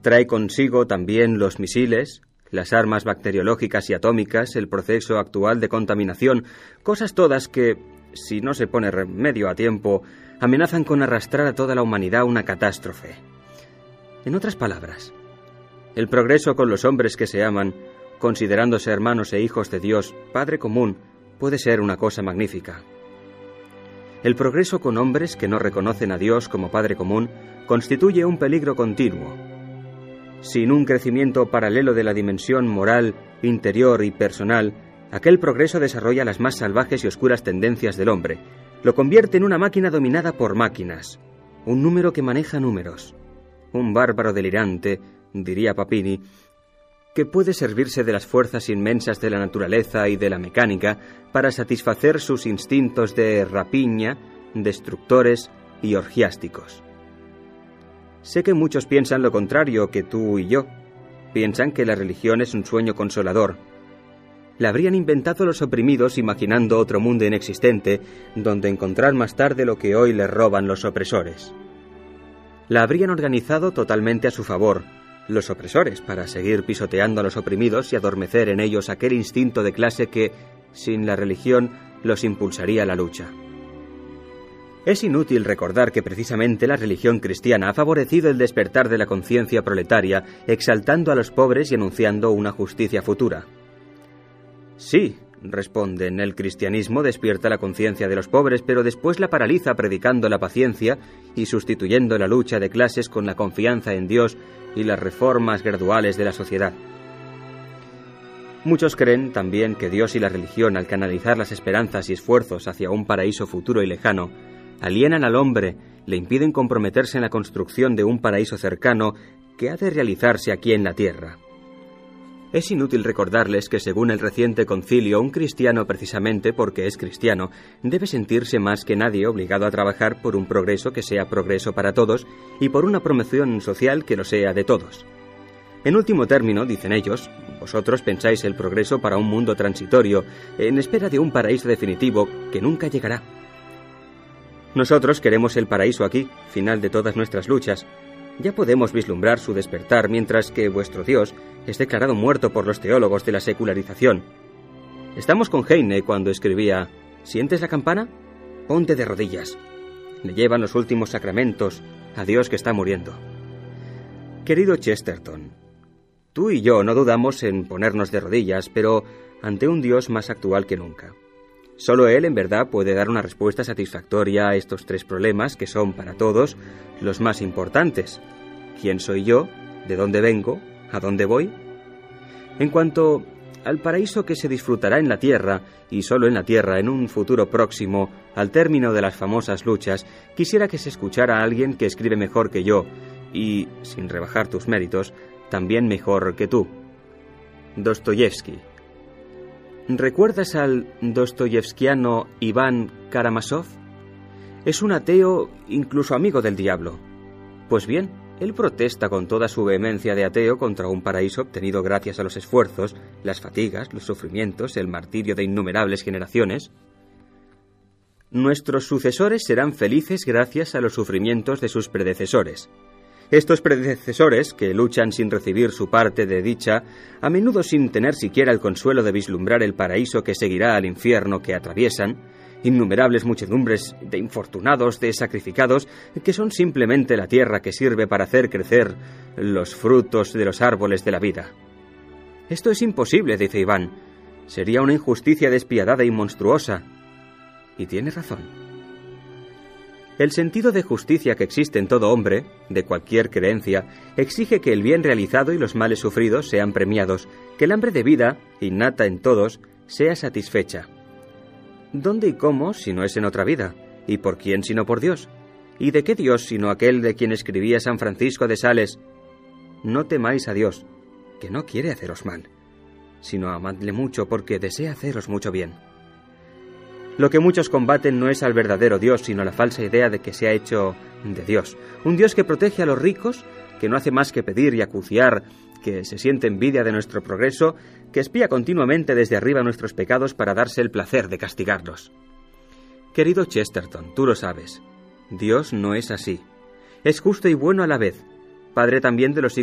Trae consigo también los misiles, las armas bacteriológicas y atómicas, el proceso actual de contaminación, cosas todas que, si no se pone remedio a tiempo, amenazan con arrastrar a toda la humanidad a una catástrofe. En otras palabras, el progreso con los hombres que se aman, considerándose hermanos e hijos de Dios, Padre común, puede ser una cosa magnífica. El progreso con hombres que no reconocen a Dios como Padre común constituye un peligro continuo. Sin un crecimiento paralelo de la dimensión moral, interior y personal, aquel progreso desarrolla las más salvajes y oscuras tendencias del hombre, lo convierte en una máquina dominada por máquinas, un número que maneja números, un bárbaro delirante, diría Papini, que puede servirse de las fuerzas inmensas de la naturaleza y de la mecánica para satisfacer sus instintos de rapiña, destructores y orgiásticos. Sé que muchos piensan lo contrario que tú y yo. Piensan que la religión es un sueño consolador. La habrían inventado los oprimidos imaginando otro mundo inexistente, donde encontrar más tarde lo que hoy les roban los opresores. La habrían organizado totalmente a su favor, los opresores, para seguir pisoteando a los oprimidos y adormecer en ellos aquel instinto de clase que, sin la religión, los impulsaría a la lucha. Es inútil recordar que precisamente la religión cristiana ha favorecido el despertar de la conciencia proletaria, exaltando a los pobres y anunciando una justicia futura. Sí, responden, el cristianismo despierta la conciencia de los pobres, pero después la paraliza predicando la paciencia y sustituyendo la lucha de clases con la confianza en Dios y las reformas graduales de la sociedad. Muchos creen también que Dios y la religión, al canalizar las esperanzas y esfuerzos hacia un paraíso futuro y lejano, alienan al hombre, le impiden comprometerse en la construcción de un paraíso cercano que ha de realizarse aquí en la tierra. Es inútil recordarles que según el reciente concilio, un cristiano, precisamente porque es cristiano, debe sentirse más que nadie obligado a trabajar por un progreso que sea progreso para todos y por una promoción social que lo sea de todos. En último término, dicen ellos, vosotros pensáis el progreso para un mundo transitorio, en espera de un paraíso definitivo que nunca llegará. Nosotros queremos el paraíso aquí, final de todas nuestras luchas. Ya podemos vislumbrar su despertar, mientras que vuestro Dios es declarado muerto por los teólogos de la secularización. Estamos con Heine cuando escribía: ¿sientes la campana? Ponte de rodillas. Le llevan los últimos sacramentos a Dios que está muriendo. Querido Chesterton, tú y yo no dudamos en ponernos de rodillas, pero ante un Dios más actual que nunca. Solo Él, en verdad, puede dar una respuesta satisfactoria a estos tres problemas que son, para todos, los más importantes. ¿Quién soy yo? ¿De dónde vengo? ¿A dónde voy? En cuanto al paraíso que se disfrutará en la tierra, y solo en la tierra, en un futuro próximo, al término de las famosas luchas, quisiera que se escuchara a alguien que escribe mejor que yo, y, sin rebajar tus méritos, también mejor que tú. Dostoyevsky. ¿Recuerdas al dostoyevskiano Iván Karamazov? Es un ateo, incluso amigo del diablo. Pues bien, él protesta con toda su vehemencia de ateo contra un paraíso obtenido gracias a los esfuerzos, las fatigas, los sufrimientos, el martirio de innumerables generaciones. Nuestros sucesores serán felices gracias a los sufrimientos de sus predecesores. Estos predecesores, que luchan sin recibir su parte de dicha, a menudo sin tener siquiera el consuelo de vislumbrar el paraíso que seguirá al infierno que atraviesan, innumerables muchedumbres de infortunados, de sacrificados, que son simplemente la tierra que sirve para hacer crecer los frutos de los árboles de la vida. Esto es imposible, dice Iván. Sería una injusticia despiadada y monstruosa. Y tiene razón. El sentido de justicia que existe en todo hombre, de cualquier creencia, exige que el bien realizado y los males sufridos sean premiados, que el hambre de vida, innata en todos, sea satisfecha. ¿Dónde y cómo, si no es en otra vida? ¿Y por quién, sino por Dios? ¿Y de qué Dios, sino aquel de quien escribía San Francisco de Sales? No temáis a Dios, que no quiere haceros mal, sino amadle mucho porque desea haceros mucho bien. Lo que muchos combaten no es al verdadero Dios, sino la falsa idea de que se ha hecho de Dios. Un Dios que protege a los ricos, que no hace más que pedir y acuciar, que se siente envidia de nuestro progreso, que espía continuamente desde arriba nuestros pecados para darse el placer de castigarlos. Querido Chesterton, tú lo sabes. Dios no es así. Es justo y bueno a la vez, padre también de los hijos